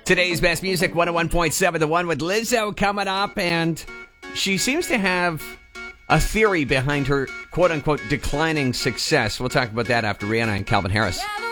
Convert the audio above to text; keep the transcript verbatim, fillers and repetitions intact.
Today's best music, one oh one point seven, the one with Lizzo coming up, and she seems to have a theory behind her quote-unquote declining success. We'll talk about that after Rihanna and Calvin Harris.